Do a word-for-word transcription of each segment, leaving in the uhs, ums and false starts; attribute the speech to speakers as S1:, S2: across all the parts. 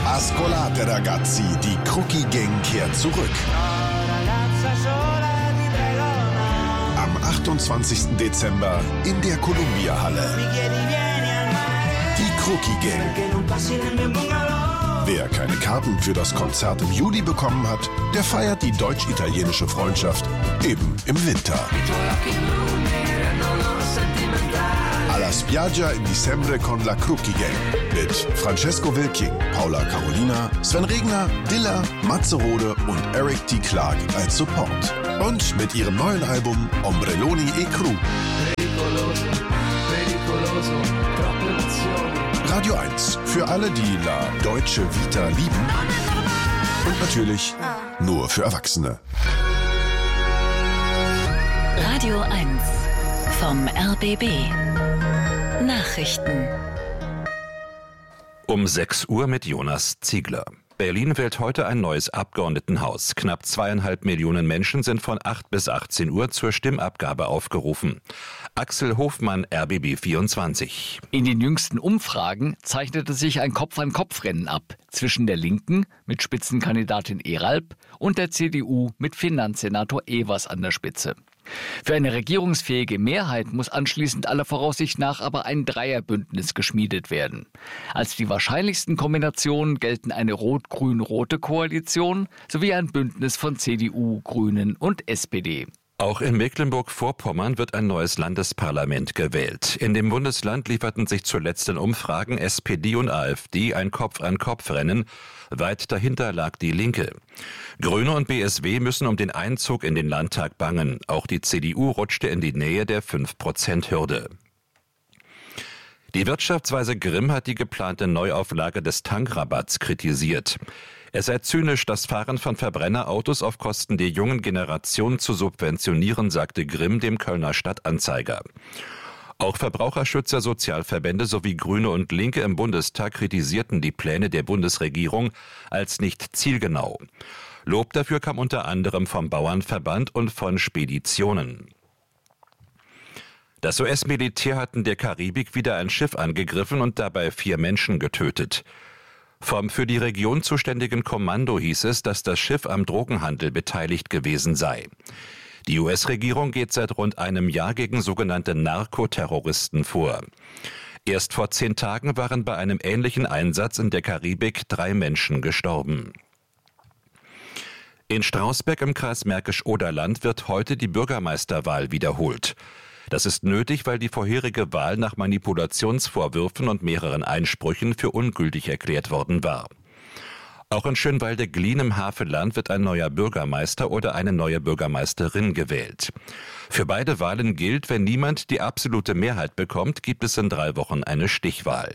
S1: Ascolate ragazzi, die Crookie Gang kehrt zurück. Am achtundzwanzigsten Dezember in der Columbia-Halle. Die Crookie Gang. Wer keine Karten für das Konzert im Juli bekommen hat, der feiert die deutsch-italienische Freundschaft eben im Winter. Alla spiaggia in dicembre con la Crookie Gang. Mit Francesco Wilking, Paula Carolina, Sven Regner, Dilla, Matze Rode und Eric T. Clark als Support. Und mit ihrem neuen Album Ombrelloni e Cru. Radio eins, für alle, die La Deutsche Vita lieben. Und natürlich nur für Erwachsene.
S2: Radio eins vom R B B. Nachrichten.
S3: Um sechs Uhr mit Jonas Ziegler. Berlin wählt heute ein neues Abgeordnetenhaus. Knapp zweieinhalb Millionen Menschen sind von acht bis achtzehn Uhr zur Stimmabgabe aufgerufen. Axel Hofmann, R B B vierundzwanzig.
S4: In den jüngsten Umfragen zeichnete sich ein Kopf-an-Kopf-Rennen ab zwischen der Linken mit Spitzenkandidatin Eralb und der C D U mit Finanzsenator Evers an der Spitze. Für eine regierungsfähige Mehrheit muss anschließend aller Voraussicht nach aber ein Dreierbündnis geschmiedet werden. Als die wahrscheinlichsten Kombinationen gelten eine rot-grün-rote Koalition sowie ein Bündnis von C D U, Grünen und S P D.
S3: Auch in Mecklenburg-Vorpommern wird ein neues Landesparlament gewählt. In dem Bundesland lieferten sich zuletzt in Umfragen S P D und AfD ein Kopf-an-Kopf-Rennen. Weit dahinter lag die Linke. Grüne und B S W müssen um den Einzug in den Landtag bangen. Auch die C D U rutschte in die Nähe der fünf Prozent Hürde. Die Wirtschaftsweise Grimm hat die geplante Neuauflage des Tankrabatts kritisiert. Es sei zynisch, das Fahren von Verbrennerautos auf Kosten der jungen Generation zu subventionieren, sagte Grimm dem Kölner Stadtanzeiger. Auch Verbraucherschützer, Sozialverbände sowie Grüne und Linke im Bundestag kritisierten die Pläne der Bundesregierung als nicht zielgenau. Lob dafür kam unter anderem vom Bauernverband und von Speditionen. Das U S-Militär hat in der Karibik wieder ein Schiff angegriffen und dabei vier Menschen getötet. Vom für die Region zuständigen Kommando hieß es, dass das Schiff am Drogenhandel beteiligt gewesen sei. Die U S-Regierung geht seit rund einem Jahr gegen sogenannte Narkoterroristen vor. Erst vor zehn Tagen waren bei einem ähnlichen Einsatz in der Karibik drei Menschen gestorben. In Strausberg im Kreis Märkisch-Oderland wird heute die Bürgermeisterwahl wiederholt. Das ist nötig, weil die vorherige Wahl nach Manipulationsvorwürfen und mehreren Einsprüchen für ungültig erklärt worden war. Auch in Schönwalde-Glien im Havelland wird ein neuer Bürgermeister oder eine neue Bürgermeisterin gewählt. Für beide Wahlen gilt, wenn niemand die absolute Mehrheit bekommt, gibt es in drei Wochen eine Stichwahl.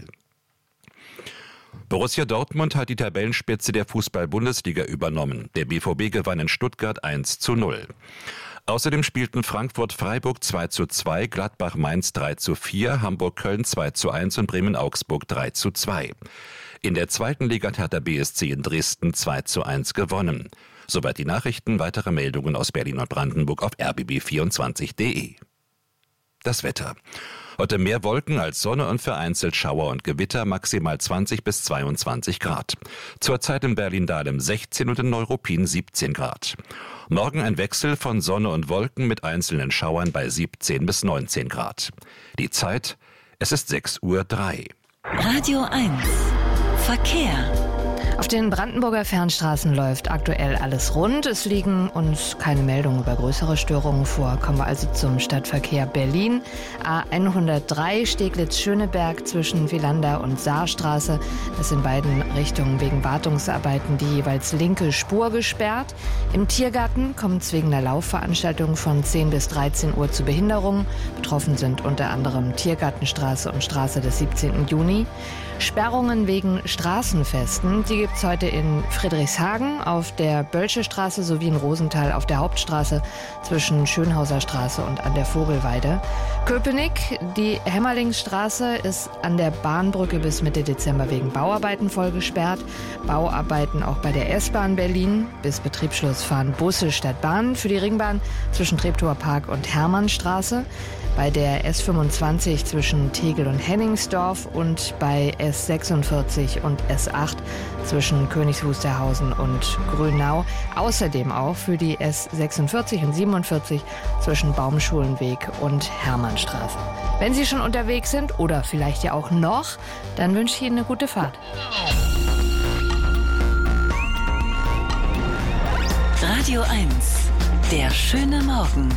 S3: Borussia Dortmund hat die Tabellenspitze der Fußball-Bundesliga übernommen. Der B V B gewann in Stuttgart eins zu null. Außerdem spielten Frankfurt-Freiburg zwei zu zwei, Gladbach-Mainz drei zu vier, Hamburg-Köln zwei zu eins und Bremen-Augsburg drei zu zwei. In der zweiten Liga hat Hertha B S C in Dresden zwei zu eins gewonnen. Soweit die Nachrichten, weitere Meldungen aus Berlin und Brandenburg auf r b b vierundzwanzig punkt de. Das Wetter. Heute mehr Wolken als Sonne und vereinzelt Schauer und Gewitter, maximal zwanzig bis zweiundzwanzig Grad. Zurzeit in Berlin-Dahlem sechzehn und in Neuruppin siebzehn Grad. Morgen ein Wechsel von Sonne und Wolken mit einzelnen Schauern bei siebzehn bis neunzehn Grad. Die Zeit, es ist sechs Uhr drei.
S2: Radio eins. Verkehr.
S5: Auf den Brandenburger Fernstraßen läuft aktuell alles rund. Es liegen uns keine Meldungen über größere Störungen vor. Kommen wir also zum Stadtverkehr Berlin. A hundertdrei Steglitz-Schöneberg zwischen Wielander und Saarstraße. Das in beiden Richtungen wegen Wartungsarbeiten die jeweils linke Spur gesperrt. Im Tiergarten kommt es wegen einer Laufveranstaltung von zehn bis dreizehn Uhr zu Behinderungen. Betroffen sind unter anderem Tiergartenstraße und Straße des siebzehnten Juni. Sperrungen wegen Straßenfesten, die gibt es heute in Friedrichshagen auf der Bölsche Straße sowie in Rosenthal auf der Hauptstraße zwischen Schönhauser Straße und an der Vogelweide. Köpenick, die Hämmerlingsstraße ist an der Bahnbrücke bis Mitte Dezember wegen Bauarbeiten voll gesperrt. Bauarbeiten auch bei der S-Bahn Berlin. Bis Betriebsschluss fahren Busse statt Bahnen für die Ringbahn zwischen Treptower Park und Hermannstraße. Bei der S fünfundzwanzig zwischen Tegel und Henningsdorf und bei S sechsundvierzig und S acht zwischen zwischen Königs Wusterhausen und Grünau. Außerdem auch für die S sechsundvierzig und siebenundvierzig zwischen Baumschulenweg und Hermannstraße. Wenn Sie schon unterwegs sind oder vielleicht ja auch noch, dann wünsche ich Ihnen eine gute Fahrt.
S2: Radio eins, der schöne Morgen.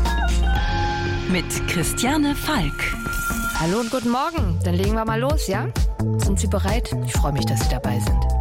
S2: Mit Christiane Falk.
S5: Hallo und guten Morgen. Dann legen wir mal los, ja? Sind Sie bereit? Ich freue mich, dass Sie dabei sind.